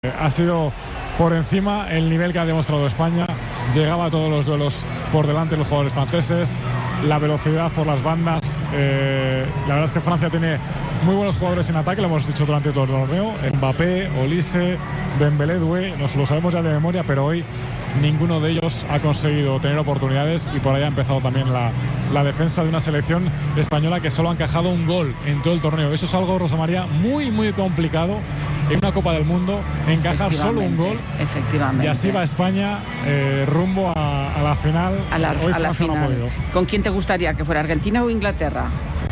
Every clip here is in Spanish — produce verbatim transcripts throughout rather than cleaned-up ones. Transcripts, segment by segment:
Ha sido por encima el nivel que ha demostrado España. Llegaba a todos los duelos por delante de los jugadores franceses, la velocidad por las bandas. Eh, la verdad es que Francia tiene muy buenos jugadores en ataque, lo hemos dicho durante todo el torneo. Mbappé, Olise, Dembélé, Doué, nos lo sabemos ya de memoria, pero hoy ninguno de ellos ha conseguido tener oportunidades y por ahí ha empezado también la, la defensa de una selección española que solo ha encajado un gol en todo el torneo. Eso es algo, Rosa María, muy muy complicado en una Copa del Mundo, encajar solo un gol. Efectivamente. Y así va España eh, rumbo a, a la final. A la, hoy a la final. No ha podido. ¿Con quién te gustaría que fuera, Argentina o Inglaterra?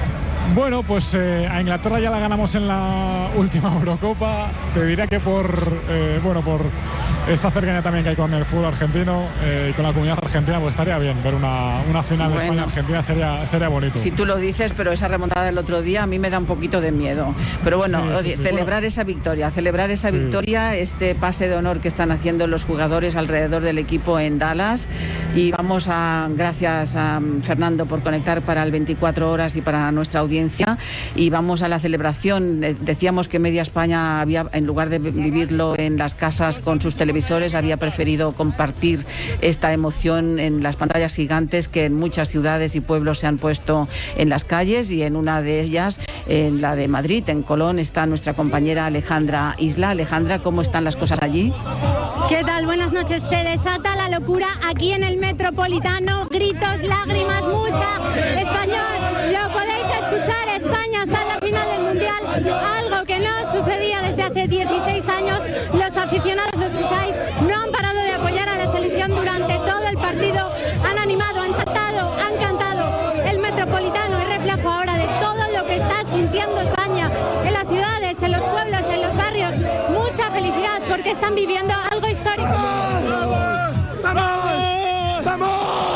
Bueno, pues eh, a Inglaterra ya la ganamos en la última Eurocopa. Te diría que por eh, bueno por esa cercanía también que hay con el fútbol argentino eh, y con la comunidad argentina, pues estaría bien ver una, una final bueno, de España-Argentina, sería, sería bonito. Si tú lo dices, pero esa remontada del otro día a mí me da un poquito de miedo. Pero bueno, sí, sí, sí. celebrar bueno. esa victoria, celebrar esa sí. victoria, este pase de honor que están haciendo los jugadores alrededor del equipo en Dallas. Y vamos a, gracias a Fernando por conectar para el veinticuatro horas y para nuestra audiencia. Y vamos a la celebración. Decíamos que media España había, en lugar de vivirlo en las casas con sus televisores, había preferido compartir esta emoción en las pantallas gigantes que en muchas ciudades y pueblos se han puesto en las calles, y en una de ellas, en la de Madrid, en Colón, está nuestra compañera Alejandra Isla. Alejandra, ¿cómo están las cosas allí? ¿Qué tal? Buenas noches. Se desata la locura aquí en el Metropolitano. Gritos, lágrimas, mucha español. Lo podéis escuchar. España está en la final del Mundial. Algo que no sucedía desde hace dieciséis años. Los aficionados, lo escucháis, no han parado de apoyar a la selección durante todo el partido. Han animado, han saltado, han cantado. El Metropolitano es reflejo ahora de todo lo que está sintiendo España en las ciudades, en los pueblos, en los barrios. Mucha felicidad porque están viviendo algo histórico. ¡Vamos! ¡Vamos! ¡Vamos!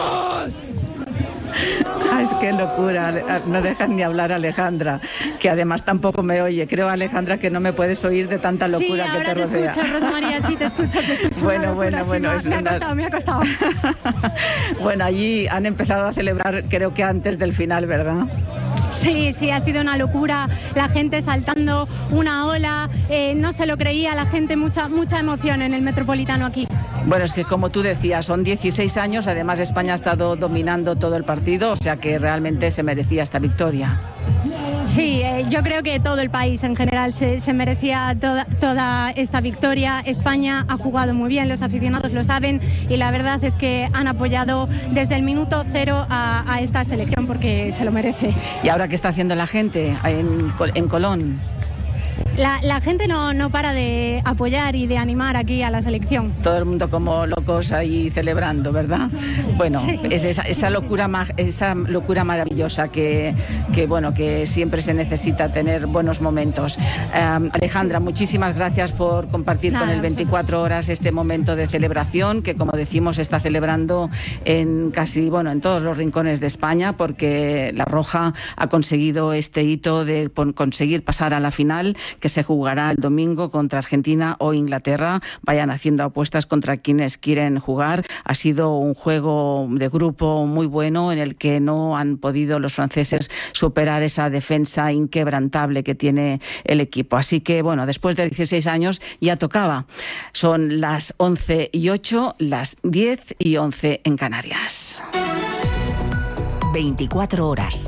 Ay, es que locura, no dejan ni hablar a Alejandra, que además tampoco me oye. Creo, Alejandra, que no me puedes oír de tanta locura sí, que te rodea. Sí, ahora te escucho, Rosa María, sí te escucho, te escucho. Bueno, locura, bueno, sí, bueno. No, es me una... ha costado, me ha costado. Bueno, allí han empezado a celebrar, creo que antes del final, ¿verdad? Sí, sí, ha sido una locura, la gente saltando una ola, eh, no se lo creía la gente, mucha, mucha emoción en el Metropolitano aquí. Bueno, es que como tú decías, son dieciséis años, además España ha estado dominando todo el partido, o sea que realmente se merecía esta victoria. Sí, eh, yo creo que todo el país en general se, se merecía toda, toda esta victoria. España ha jugado muy bien, los aficionados lo saben, y la verdad es que han apoyado desde el minuto cero a, a esta selección porque se lo merece. ¿Y ahora qué está haciendo la gente en, en Colón? La, la gente no, no para de apoyar y de animar aquí a la selección. Todo el mundo como locos ahí celebrando, ¿verdad? Bueno, sí. es esa, esa locura esa locura maravillosa que, que bueno que siempre se necesita tener buenos momentos. Um, Alejandra, muchísimas gracias por compartir Nada, con el veinticuatro horas este momento de celebración que, como decimos, se está celebrando en casi bueno en todos los rincones de España, porque la Roja ha conseguido este hito de conseguir pasar a la final, que se jugará el domingo contra Argentina o Inglaterra. Vayan haciendo apuestas contra quienes quieren jugar. Ha sido un juego de grupo muy bueno en el que no han podido los franceses superar esa defensa inquebrantable que tiene el equipo. Así que, bueno, después de dieciséis años ya tocaba. Son las once y ocho, las diez y once en Canarias. veinticuatro horas.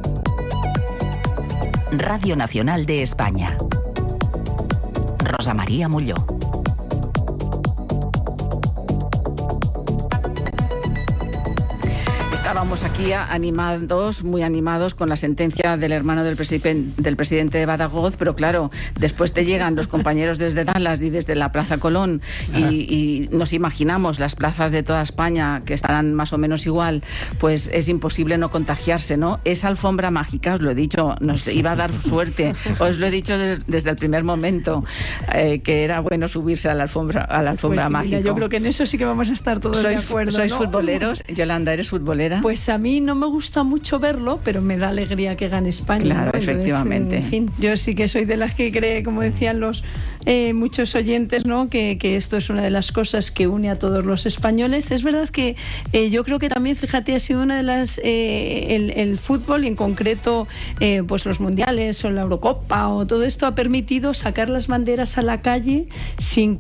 Radio Nacional de España. Rosa María Molló. Estábamos aquí animados, muy animados con la sentencia del hermano del, presi- del presidente de Badajoz, pero claro, después te llegan los compañeros desde Dallas y desde la Plaza Colón y, y nos imaginamos las plazas de toda España que estarán más o menos igual, pues es imposible no contagiarse, ¿no? Esa alfombra mágica, os lo he dicho, nos iba a dar suerte, os lo he dicho desde el primer momento, eh, que era bueno subirse a la alfombra, a la alfombra pues sí, mágica. Mira, yo creo que en eso sí que vamos a estar todos ¿Sois, de acuerdo, ¿Sois ¿no? futboleros? Yolanda, ¿eres futbolera? Pues Pues a mí no me gusta mucho verlo, pero me da alegría que gane España. Claro, ¿no? Entonces, efectivamente. En fin, yo sí que soy de las que cree, como decían los eh, muchos oyentes, ¿no? Que, que esto es una de las cosas que une a todos los españoles. Es verdad que eh, yo creo que también, fíjate, ha sido una de las eh, el, el fútbol y en concreto eh, pues los mundiales o la Eurocopa o todo esto ha permitido sacar las banderas a la calle sin